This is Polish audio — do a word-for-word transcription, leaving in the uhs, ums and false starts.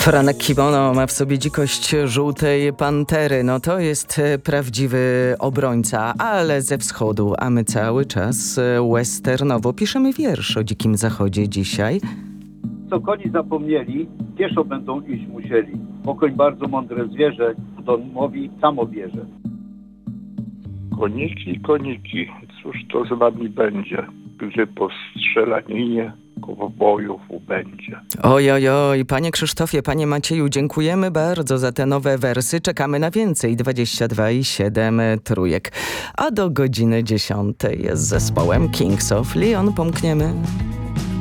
Franek Kimono ma w sobie dzikość żółtej pantery. No to jest prawdziwy obrońca, ale ze wschodu, a my cały czas westernowo piszemy wiersz o dzikim zachodzie dzisiaj. Co koni zapomnieli, pieszo będą iść musieli. Bo koń bardzo mądre zwierzę, domowi samo bierze. Koniki, koniki, cóż to z wami będzie, gdy po strzelaninie kowbojów ubędzie. Oj, oj, oj, panie Krzysztofie, panie Macieju, dziękujemy bardzo za te nowe wersy. Czekamy na więcej. dwadzieścia dwa i siedem trójek. A do godziny dziesiątej z zespołem Kings of Leon pomkniemy.